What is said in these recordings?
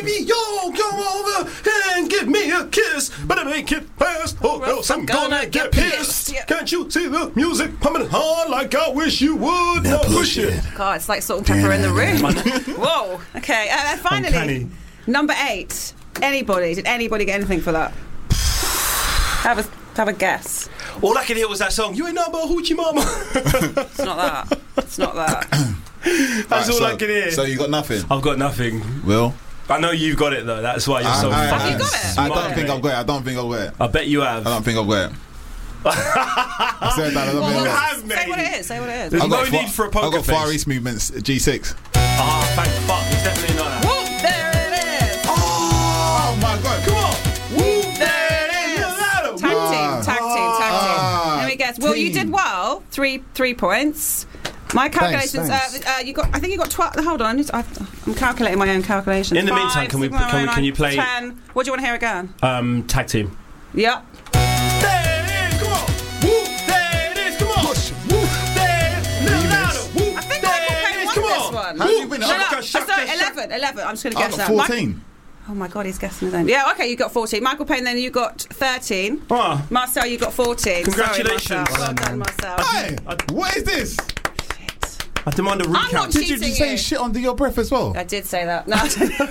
baby, yo, come over and give me a kiss. Better make it fast, or else I'm gonna get pissed. Yeah. Can't you see the music pumping hard like I wish you would? Now push it. God, it's like Salt and Pepper in the room. Whoa. Okay, finally, Uncanny. number 8. Did anybody get anything for that? Have a guess. All I could hear was that song, You Ain't Nothing But a Hoochie Mama. It's not that. It's not that. That's all I could hear. So you got nothing? I've got nothing. Will? I know you've got it though. That's why you're so fucking you got it? smart, I don't think mate. I've got it. I don't think I've got it. I bet you have. I don't think I've got it. I said that. I don't think I've got it. Say what it is. Say what it is. There's I've no got need for a poker I've got face. Far East Movements G6. Ah, thank fuck. It's definitely not that. Woo! There it is. Oh my god! Come on. Woo! There it is. Tag team. Let me guess. Well, you did well. Three points. My calculations. Thanks. You got. I think you got 12. Hold on. I'm calculating my own calculations. In the meantime, 5, can 6, 7, can you 9, play 10. What do you want to hear again? Tag team? Yep. There it is. Come on. Woo! There it is. Come on. Push. Woo! There it is. Little louder. Woo! I think There Michael it Caine is. won Come this on. one. How did you win? No, I sorry, 11. I'm just going to guess got that. 14. Oh my god, he's guessing it then. Yeah, okay, you got 14. Michael Payne, then you got 13. Ah. Marcel, you got 14. Congratulations. Sorry, Marcel. Well done, Marcel. Hey, what is this? I demand a I'm not recount. Did you cheating just say shit under your breath as well? I did say that. No,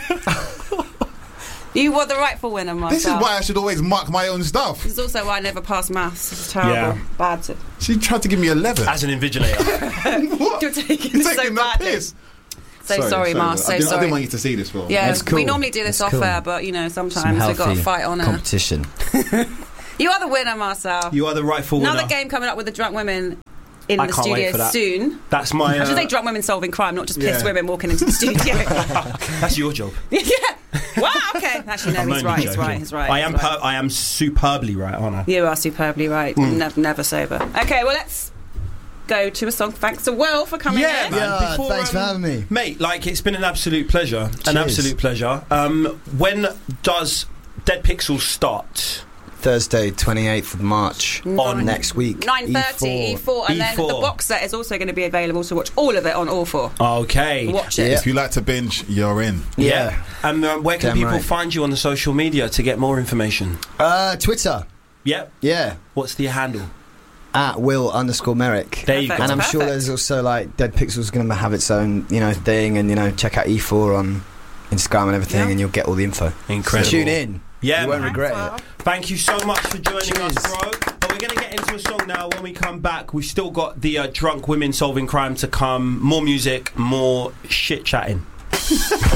you were the rightful winner, Marcel. This is why I should always mark my own stuff. This is also why I never passed maths. It's terrible. Yeah. Bad. She tried to give me 11. As an invigilator. What? You're taking You're it so taking the badly. piss. So sorry, Mars. So I didn't sorry. want you to see this, Phil. Yeah, That's cool. we normally do this That's off cool. air, but you know, Some sometimes we've got to healthy fight on air. competition. You are the winner, Marcel. You are the rightful winner. Another game coming up with the drunk women in I the can't wait studio for that. soon. That's my. I should say drunk women solving crime, not just pissed Yeah. women walking into the studio. That's your job. Yeah. Wow. Okay. Actually, no. I'm He's only right. He's joking. right. He's right. I am. he's right. I am superbly right, aren't I? You are superbly right. Never sober. Okay. Well, let's go to a song. Thanks to Will for coming Yeah, in. man. Yeah, Before, thanks for having me. mate. Like, it's been an absolute pleasure. An Cheers. absolute pleasure. When does Dead Pixels start? Thursday, 28th of March, On next week. 9:30 E4, and then the E4. box set is also going to be available to watch all of it on All 4. Okay. Watch it. Yeah. If you like to binge, you're in. Yeah. And where can Damn people right. find you on the social media to get more information? Twitter. Yep. Yeah. What's the handle? At Will_Merrick. There you Perfect. go. And I'm sure Perfect. there's also like Dead Pixels going to have its own, thing, and check out E4 on Instagram and everything, Yeah. and you'll get all the info. Incredible. Tune in. Yeah, You won't man. regret Well, it. Thank you so much for joining us, Cheers. bro. But we're going to get into a song now. When we come back, we've still got the drunk women solving crime to come. More music, more shit chatting.